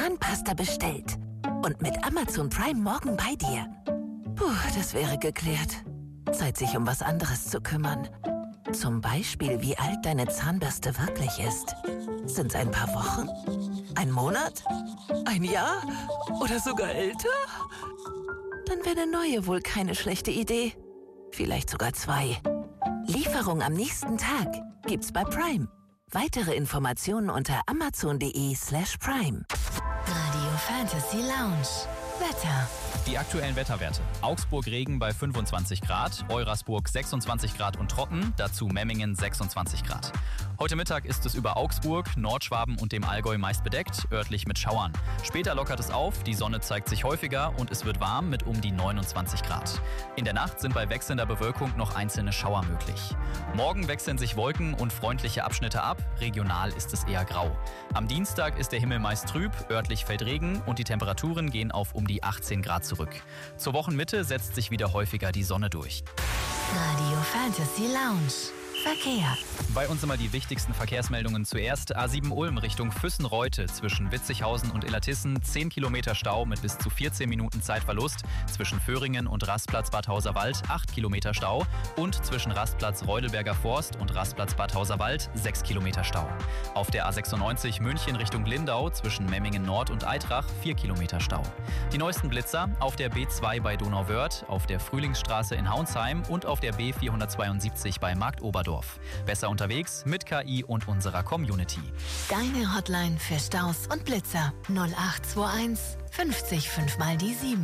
Zahnpasta bestellt. Und mit Amazon Prime morgen bei dir. Puh, das wäre geklärt. Zeit, sich um was anderes zu kümmern. Zum Beispiel, wie alt deine Zahnbürste wirklich ist. Sind's ein paar Wochen? Ein Monat? Ein Jahr? Oder sogar älter? Dann wäre eine neue wohl keine schlechte Idee. Vielleicht sogar 2. Lieferung am nächsten Tag gibt's bei Prime. Weitere Informationen unter amazon.de/prime. Radio Fantasy Lounge. Wetter. Die aktuellen Wetterwerte. Augsburg Regen bei 25 Grad, Eurasburg 26 Grad und trocken, dazu Memmingen 26 Grad. Heute Mittag ist es über Augsburg, Nordschwaben und dem Allgäu meist bedeckt, örtlich mit Schauern. Später lockert es auf, die Sonne zeigt sich häufiger und es wird warm mit um die 29 Grad. In der Nacht sind bei wechselnder Bewölkung noch einzelne Schauer möglich. Morgen wechseln sich Wolken und freundliche Abschnitte ab, regional ist es eher grau. Am Dienstag ist der Himmel meist trüb, örtlich fällt Regen und die Temperaturen gehen auf um die 18 Grad zurück. Zur Wochenmitte setzt sich wieder häufiger die Sonne durch. Radio Fantasy Lounge. Verkehr. Bei uns immer die wichtigsten Verkehrsmeldungen zuerst. A7 Ulm Richtung Füssen-Reute zwischen Witzighausen und Illertissen 10 Kilometer Stau mit bis zu 14 Minuten Zeitverlust. Zwischen Föhringen und Rastplatz Bad Hauserwald 8 Kilometer Stau. Und zwischen Rastplatz Reudelberger Forst und Rastplatz Bad Hauserwald 6 Kilometer Stau. Auf der A96 München Richtung Lindau zwischen Memmingen Nord und Eitrach 4 Kilometer Stau. Die neuesten Blitzer auf der B2 bei Donauwörth, auf der Frühlingsstraße in Haunsheim und auf der B472 bei Marktoberdorf. Besser unterwegs mit KI und unserer Community. Deine Hotline für Staus und Blitzer 0821 50 5 mal die 7.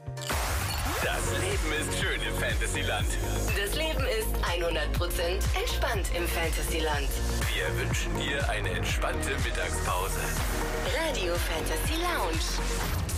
Das Leben ist schön im Fantasyland. Das Leben ist 100% entspannt im Fantasyland. Wir wünschen dir eine entspannte Mittagspause. Radio Fantasy Lounge.